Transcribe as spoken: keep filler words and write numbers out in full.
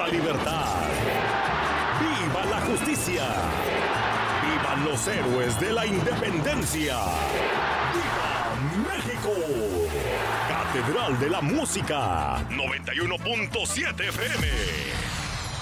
libertad! ¡Viva la justicia! ¡Vivan los héroes de la independencia! ¡Viva México! Catedral de la Música, noventa y uno punto siete F M.